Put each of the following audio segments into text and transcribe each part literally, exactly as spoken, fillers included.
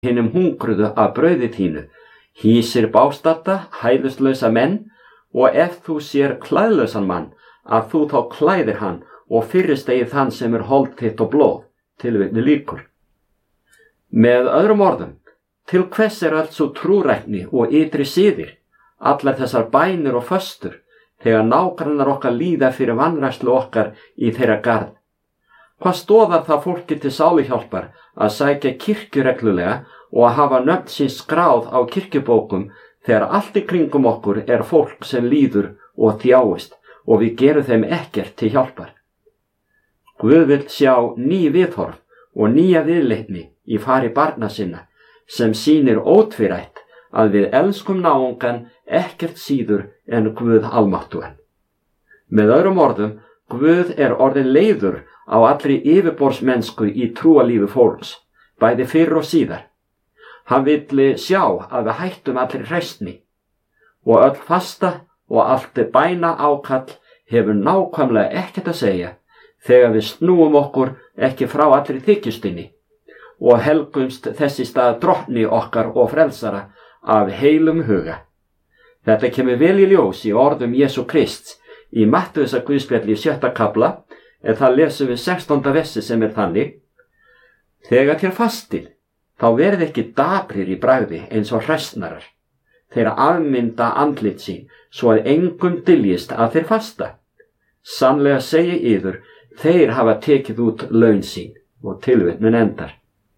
hinum hungruðu af brauði þínu, hýsir bástadda, hæðuslausa menn, og ef þú sér klæðlausan mann, að þú þá klæðir hann og fyrirstegi þann sem er hold þitt og blóð, tilvitni lýkur. Með öðrum orðum, til hvers er öll svo trúrækni og ytri siðir, allar þessar bænir og föstur, þegar nágrannar okkar líða fyrir vanrækslu okkar í þeirra garð? Hvað stoðar það fólki til sáluhjálpar að sækja kirkju reglulega og að hafa nöfn sín skráð á kirkjubókum þegar allt í kringum okkur er fólk sem líður og þjáist og við gerum þeim ekkert til hjálpar? Guð vill sjá ný viðhorf og nýja viðleitni í fari barna sinna sem sýnir ótvírætt að við elskum náungan ekkert síður en Guð almáttugan. Með öðrum orðum, Guð er orðin leiður á allri yfirborðsmennsku í trúalífi fólks, bæði fyrr og síðar. Hann vill sjá að við hættum allri hræsni og öll fasta og allt bæna ákall hefur nákvæmlega ekkert að segja þegar við snúum okkur ekki frá allri þykjustinni og helgumst þess í stað drottni okkar og frelsara af heilum huga. Þetta kemur vel í ljós í orðum Jesú Krists í Mattheusar guðspjalli í sjötta kafla, en það lesum við sextánda versi sem er þannig: Þegar þér fastið, þá verið ekki daprir í bragði eins og hræsnarar. Þeir afmynda andlit sín, svo að engum dyljist að þeir fasta. Sannlega segi yður, þeir hafa tekið út laun sín, og tilvitnun endar.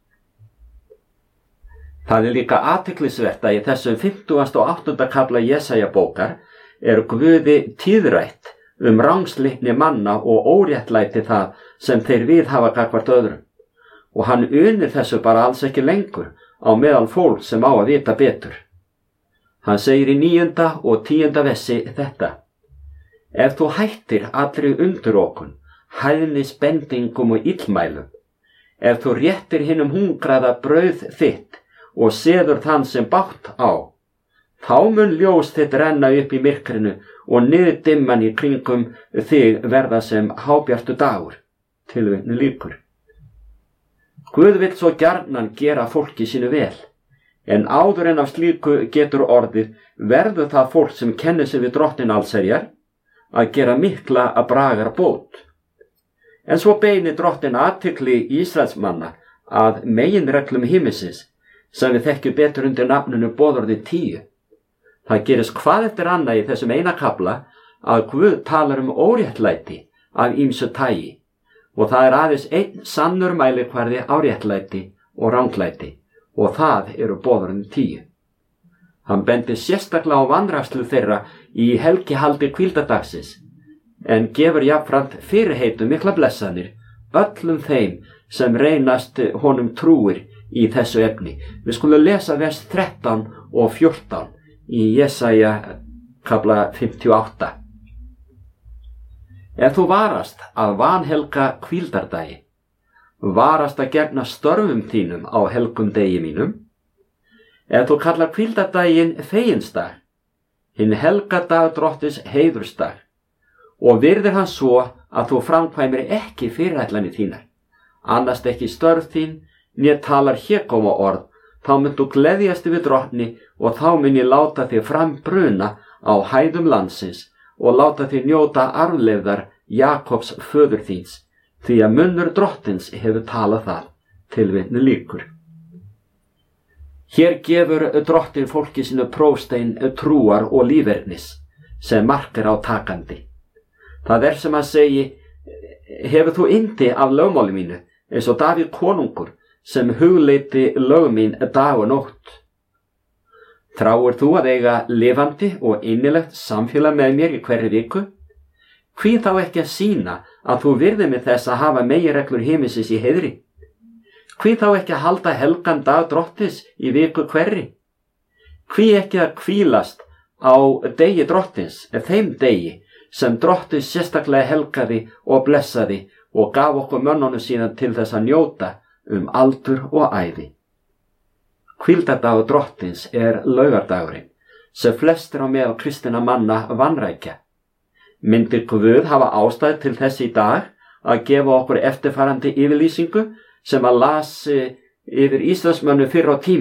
Það er líka athyglisvert að í þessum fimmtugasta og áttunda kafla Jesaja bókar er Guði tíðrætt um rangsleitni manna og óréttlæti það sem þeir viðhafa gagnvart öðrum, og hann unir þessu bara alls ekki lengur á meðal fólk sem á að vita betur. Hann segir í níunda og tíunda versi þetta: Ef þú hættir allri undirókun, hæðnis bendingum og illmælum, ef þú réttir hinum hungraða brauð þitt og seður þann sem bágt á, þá mun ljós þitt renna upp í myrkrinu og niðurdimman í kringum þig verða sem hábjartu dagur. Tilvitnun lýkur. Guð vill svo gjarnan gera fólki sínu vel, en áður en af slíku getur orðið verður það fólk sem kennir sig við drottinn allsherjar að gera mikla að bragar bót. En svo beinir drottinn athygli Ísraelsmanna að meginreglum himmisins sem við þekkjum betur undir nafninu boðorði tíu. Það gerist hvað eftir annað í þessum eina kafla að Guð talar um óréttlæti af ýmsu tagi, og það er aðeins einn sannur mælikvarði á réttlæti og ranglæti, og það eru boðorðin tíu. Hann bendir sérstaklega á vanrækslu þeirra í helgihaldi hvíldadagsins, en gefur jafnframt fyrirheitum mikla blessanir öllum þeim sem reynast honum trúir í þessu efni. Við skulum lesa vers þrettán og fjórtán í Jesaja kafla fimmtíu og átta. Ef þú varast að vanhelga hvíldardagi, varast að gegna störfum þínum á helgum degi mínum, ef þú kallar hvíldardaginn feginsdag, hinn helgadag drottins heiðursdag, og virðir hann svo að þú framkvæmir ekki fyrirætlanir þínar, annast ekki störf þín, né talar hégóma orð, þá mun þú gleðjast við drottni og þá mun ég láta þig fram bruna á hæðum landsins og láta þig njóta arfleifðar Jakobs föður þíns, því að munnur drottins hefur talað það. Tilvitnun lýkur. Hér gefur drottin fólki sínu prófstein trúar og lífernis sem markar á takandi. Það er sem að segi: Hefur þú yndi af lögmáli mínu, eins og Davíð konungur, sem hugleiti lög mín dag og nótt? Þráir þú að eiga lifandi og innilegt samfélag með mér í hverri viku? Hví þá ekki að sýna að þú virðir með þess að hafa meginreglur himinsins í heiðri? Hví þá ekki að halda helgan dag drottins í viku hverri? Hví ekki að hvílast á degi drottins, þeim degi sem drottins sérstaklega helgaði og blessaði og gaf okkur mönnunum síðan til þess að njóta um aldur og ævi. Hvíldardagur drottins er laugardagurinn, sem flestir á meðal kristinna manna vanrækja. Myndir Guð hafa ástæðu til þess í dag að gefa okkur eftirfarandi yfirlýsingu sem að las yfir Íslandsmönnum fyrr á tíma.